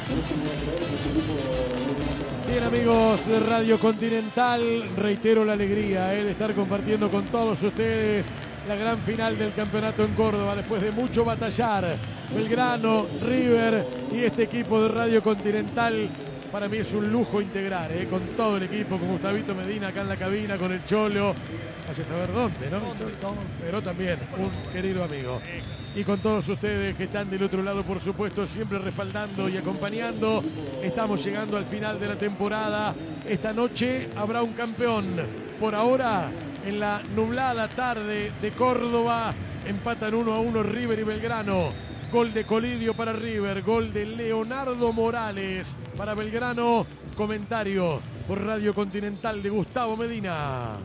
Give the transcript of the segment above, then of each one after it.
Bien, amigos de Radio Continental, reitero la alegría de estar compartiendo con todos ustedes la gran final del campeonato en Córdoba, después de mucho batallar. Belgrano, River y este equipo de Radio Continental. Para mí es un lujo integrar, con todo el equipo, con Gustavito Medina acá en la cabina, con el Cholo, vaya a saber dónde, ¿no? Pero también un querido amigo. Y con todos ustedes que están del otro lado, por supuesto, siempre respaldando y acompañando. Estamos llegando al final de la temporada. Esta noche habrá un campeón. Por ahora, en la nublada tarde de Córdoba, empatan 1-1 River y Belgrano. Gol de Colidio para River, gol de Leonardo Morales para Belgrano. Comentario por Radio Continental de Gustavo Medina.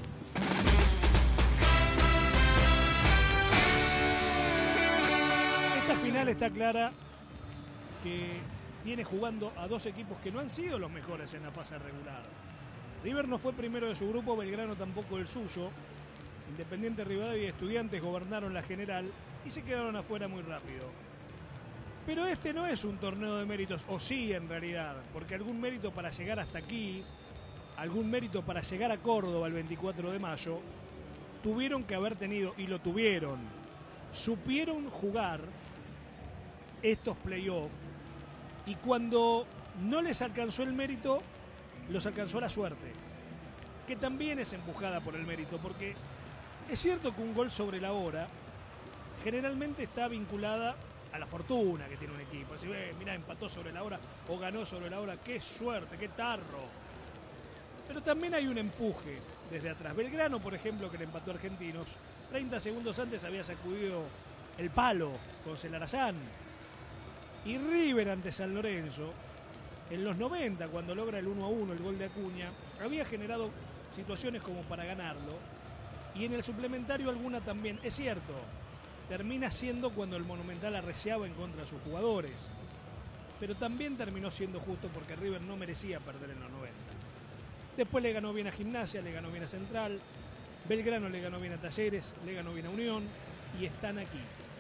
Esta final está clara que tiene jugando a dos equipos que no han sido los mejores en la fase regular. River no fue primero de su grupo, Belgrano tampoco el suyo. Independiente Rivadavia y Estudiantes gobernaron la general y se quedaron afuera muy rápido. Pero este no es un torneo de méritos, o sí en realidad, porque algún mérito para llegar hasta aquí, algún mérito para llegar a Córdoba el 24 de mayo, tuvieron que haber tenido, y lo tuvieron. Supieron jugar estos playoffs, y cuando no les alcanzó el mérito, los alcanzó la suerte, que también es empujada por el mérito, porque es cierto que un gol sobre la hora generalmente está vinculada a la fortuna que tiene un equipo. Si ve, mirá, empató sobre la hora o ganó sobre la hora, qué suerte, qué tarro. Pero también hay un empuje desde atrás. Belgrano, por ejemplo, que le empató a Argentinos, 30 segundos antes había sacudido el palo con Celarayán. Y River ante San Lorenzo, en los 90, cuando logra el 1-1, el gol de Acuña, había generado situaciones como para ganarlo. Y en el suplementario alguna también, es cierto, termina siendo cuando el Monumental arreciaba en contra de sus jugadores. Pero también terminó siendo justo porque River no merecía perder en los 90. Después le ganó bien a Gimnasia, le ganó bien a Central, Belgrano le ganó bien a Talleres, le ganó bien a Unión y están aquí.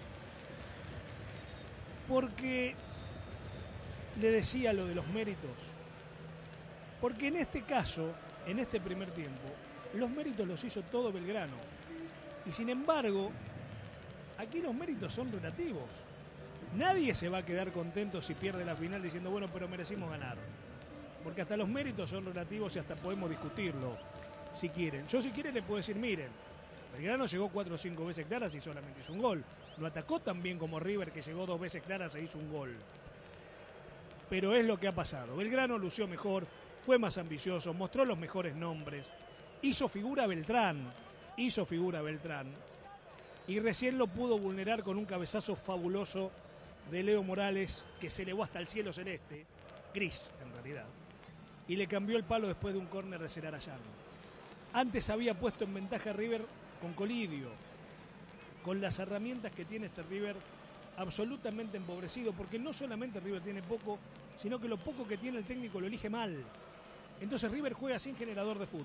Porque le decía lo de los méritos. Porque en este caso, en este primer tiempo, los méritos los hizo todo Belgrano. Y sin embargo, aquí los méritos son relativos. Nadie se va a quedar contento si pierde la final diciendo, bueno, pero merecimos ganar. Porque hasta los méritos son relativos y hasta podemos discutirlo, si quieren. Yo, si quieren, le puedo decir, miren, Belgrano llegó 4 o 5 veces claras y solamente hizo un gol. No atacó tan bien como River, que llegó 2 veces claras e hizo un gol. Pero es lo que ha pasado. Belgrano lució mejor, fue más ambicioso, mostró los mejores nombres. Hizo figura Beltrán. Y recién lo pudo vulnerar con un cabezazo fabuloso de Leo Morales, que se elevó hasta el cielo celeste, gris en realidad, y le cambió el palo después de un córner de Celarayán. Antes había puesto en ventaja a River con Colidio, con las herramientas que tiene este River absolutamente empobrecido, porque no solamente River tiene poco, sino que lo poco que tiene el técnico lo elige mal. Entonces River juega sin generador de fútbol.